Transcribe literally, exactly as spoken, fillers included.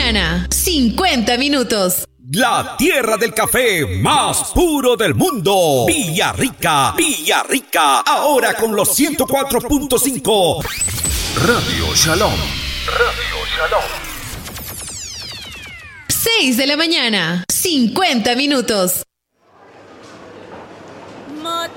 mañana, cincuenta minutos. La tierra del café más puro del mundo. Villarrica, Villarrica. Ahora con los ciento cuatro punto cinco. Radio Shalom. Radio Shalom. seis de la mañana, cincuenta minutos.